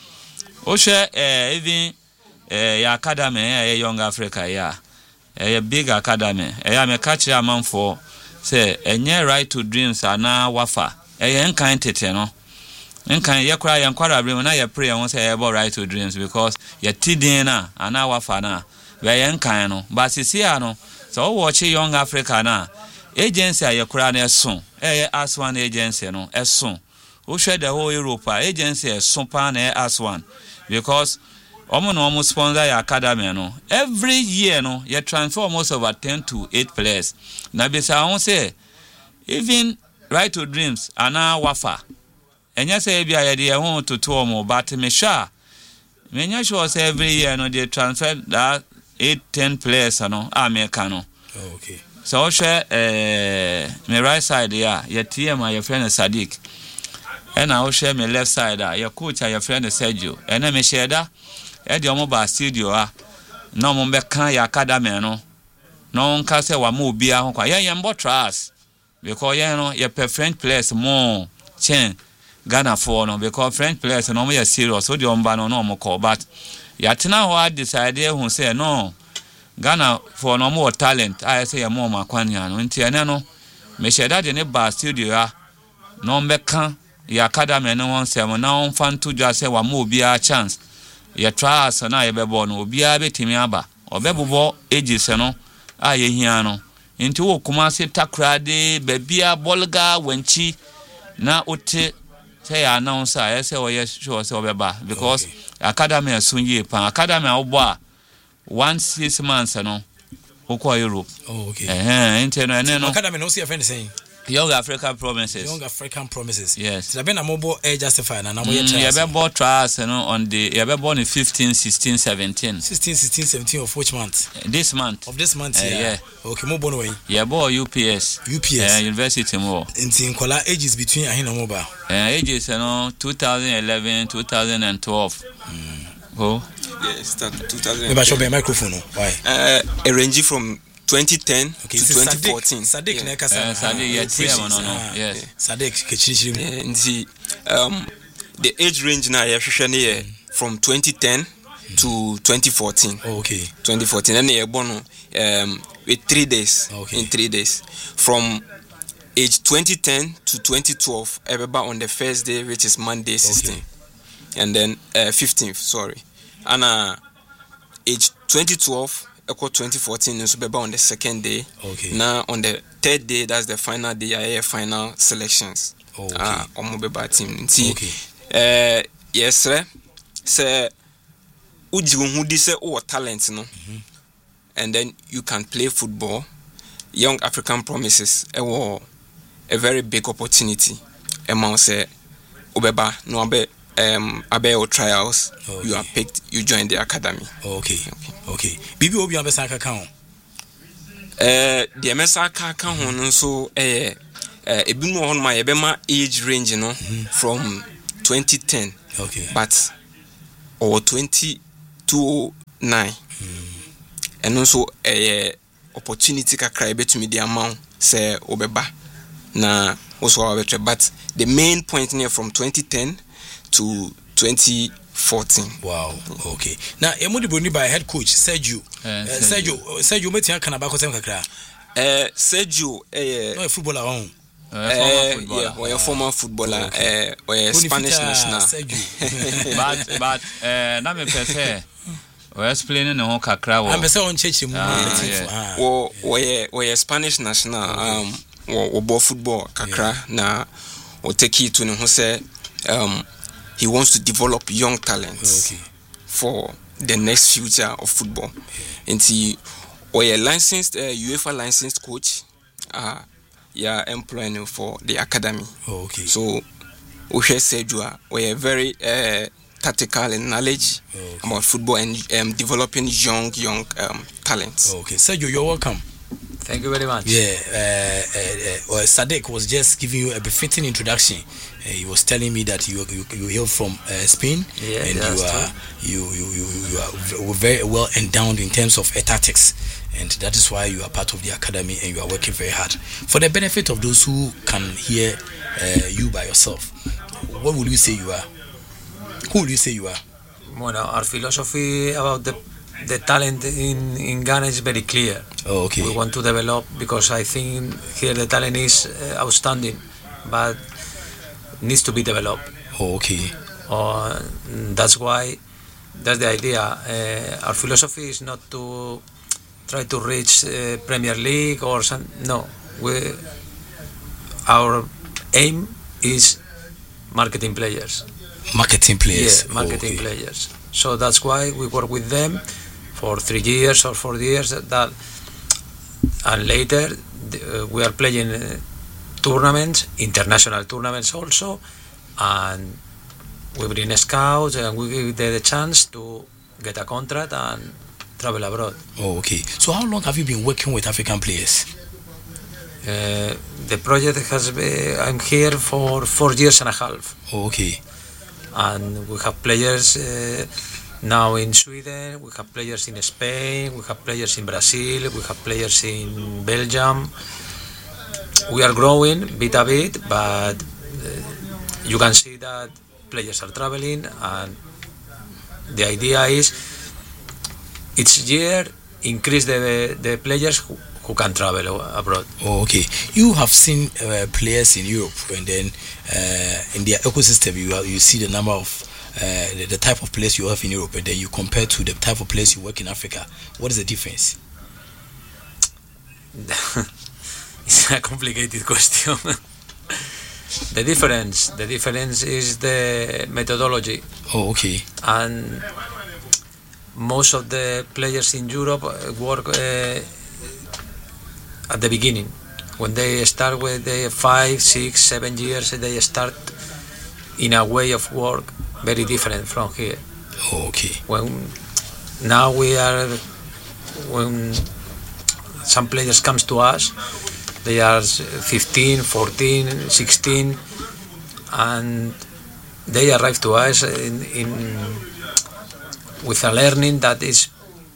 o share eh even eh ya academy eh Young Africa ya eh big academy eh ya me catch amount for say enye right to dreams ana wafa eh nkan tete no nkan ye kra ye nkwara abrem na ye pray won say eh right to dreams because ye tidin na ana wafa na we ye nkan no but sisia no so watch Young Africa na agency ayekura na eson eh Aswan agency no eson wo hwe the whole Europe agency eson pa na Aswan because omo no omo sponsor ya academy no every year no you transfer almost over ten to eight players na be say won say even right to dreams ana wafa enya say bia ye de ho toto omo but me sha me nya sure say every year no they transfer that eight ten players no America no. Oh, okay. So share eh me right side ya your T M your friend Sadiq. And I share me left side your coach your friend Sergio. And me share da e de omo ba studio ah no mo be kan ya academy no. No nka say wa mo obi a ho kwa ye ye mbo trust because ye no ye French players more chen Ghana for no because French players no more serious so the omba no no mo call but ya tena ho I decide who say no Ghana for no more talent I say ya more makwanya no nti ene no me sheda de ne ba studio a no me kan ya academy no won say mo na on fan to just say wa mo obi a chance ya trust na ye bebo no obi a betimi aba obebobo ages no a ye hia no nti wo kuma se takrade babia bolga wanchi na ote say announce I say we sure say obeba because okay. Academy asunye pan academy obo a one six months no okwa Europe. Oh okay. Eh nti no ene no academy no see friend saying Young African Promises. Young African Promises. Yes. So na mobo e justify na na mo ye try. You be born trials no on the you be born in fifteen, sixteen, seventeen. sixteen, sixteen, seventeen of which month? This month. Of this month, uh, yeah. yeah. Okay, mo born way. Yeah, born U P S. U P S. Uh, University mo. In kola ages between ahin na mobile. Uh, ages no twenty eleven, twenty twelve. Mm. Oh. Yeah, start two thousand. Maybe I should be a microphone. Why? Uh, a range from twenty ten okay, to twenty fourteen. Sadiq, Sadiq, yeah. uh, Sadiq, yeah, T M, no, no, uh, yes. Sadiq, kechirichiri. Yeah, and see, um, the age range now, yeah, mm. from twenty ten mm. to twenty fourteen. Oh, okay. twenty fourteen, and yeah, born um with three days. Okay. In three days, from age twenty ten to twenty twelve, everybody on the first day, which is Monday, sixteen, okay. And then uh, fifteenth. Sorry, and uh, age twenty twelve. twenty fourteen is on the second day. Okay. Now on the third day, that's the final day. I have final selections. Oh, okay. Ah, uh, on my team. See, okay. Uh, yes, sir. Sir, uji who say oh talent, no, mm-hmm. And then you can play football. Young African Promises, a war, a very big opportunity. Among say, ubeba no abe. Um, Abel trials, okay. You are picked, you join the academy. Okay, okay, okay. Bibi obi ambasaka account. Uh, the M S A account so eh eh ebi mo on my ebema age range, you know, mm-hmm. from twenty ten. Okay. But or twenty two nine. Mm. And also eh opportunity kakra ebe to me the amount say obeba na also our but the main point here from twenty ten to twenty fourteen. Wow. Okay. Now, Emudi Bruni by head coach Sergio. Uh, uh, Sergio, Sergio, Sergio, can I back with kakra? Uh, Sergio, eh, no a footballer on. Uh, uh, yeah, or a former footballer, okay. uh, or a Spanish national. but but uh, na me pese. We're explaining the whole kakra. I'm a on church. Or or a Spanish national. Um, or or football kakra na or take it to who say um. He wants to develop young talents okay. for the next future of football. Yeah. And he, or a licensed uh, UEFA licensed coach, uh, yeah, employing for the academy. Oh, okay. So, we said you are we are very uh, tactical in knowledge okay. about football and um, developing young young um, talents. Okay, Sergio, you're welcome. Thank you very much. Yeah, uh, uh, uh, Sadiq was just giving you a befitting introduction. Uh, he was telling me that you you, you hail from uh, Spain, yeah, and you are you, you you you are very well endowed in terms of tactics, and that is why you are part of the academy and you are working very hard. For the benefit of those who can hear uh, you by yourself, what would you say you are? Who would you say you are? Well, our philosophy about the the talent in, in Ghana is very clear. Oh, okay. We want to develop because I think here the talent is uh, outstanding, but needs to be developed. Oh, okay. Uh, that's why, that's the idea. Uh, our philosophy is not to try to reach uh, Premier League or some. No, we. Our aim is marketing players. Marketing players. Yeah, marketing oh, okay. players. So that's why we work with them for three years or four years. That, and later uh, we are playing uh, tournaments, international tournaments also, and we bring scouts and we give them the chance to get a contract and travel abroad. Oh, okay. So how long have you been working with African players? Uh, the project has been, I'm here for four years and a half. Oh, okay. And we have players uh, now in Sweden, we have players in Spain, we have players in Brazil, we have players in Belgium. We are growing bit a bit, but uh, you can see that players are traveling, and the idea is each year increase the the players who, who can travel abroad. Oh, okay. You have seen uh, players in Europe, and then uh, in their ecosystem, you are, you see the number of uh, the, the type of players you have in Europe, and then you compare to the type of players you work in Africa. What is the difference? It's a complicated question. the difference, the difference is the methodology. Oh, okay. And most of the players in Europe work uh, at the beginning. When they start with the five, six, seven years, they start in a way of work very different from here. Oh, okay. When now we are, when some players comes to us, they are fifteen, fourteen, sixteen, and they arrive to us in, in with a learning that is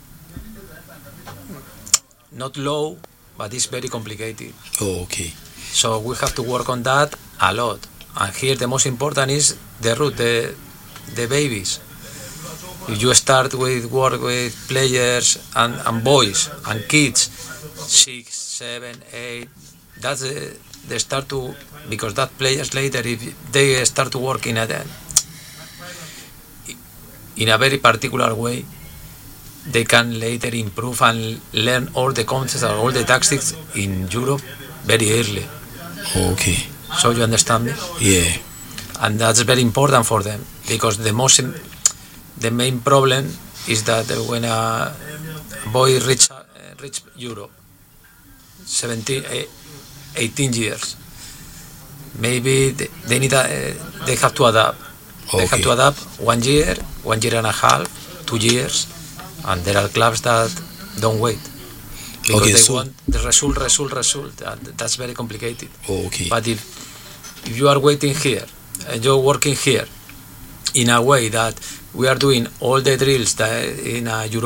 not low, but it's very complicated. Oh, okay. So we have to work on that a lot. And here the most important is the root, the the babies. If you start with work with players and, and boys and kids, six, seven, eight, that's the, they start to, because that players later, if they start to work in a, in a very particular way, they can later improve and learn all the concepts and all the tactics in Europe very early. Okay. So you understand me? Yeah. And that's very important for them, because the most, the main problem is that when a boy reach reach Europe, seventeen, eighteen years, maybe they need a, they have to adapt. Okay. They have to adapt one year, one year and a half, two years, and there are clubs that don't wait because okay, they so want the result, result, result. And that's very complicated. Okay. But if if you are waiting here and you're working here in a way that we are doing all the drills that in a Euro